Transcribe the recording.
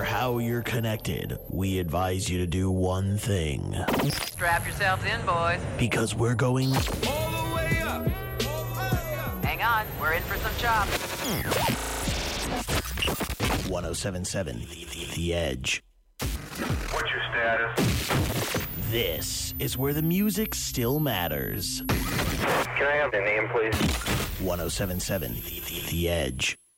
how you're connected, we advise you to do one thing. Strap yourselves in, boys. Because we're going All the way up. Hang on, we're in for some chops. 1077 The Edge. What's your status? This is where the music still matters. Can I have the name, please? 1077 The Edge.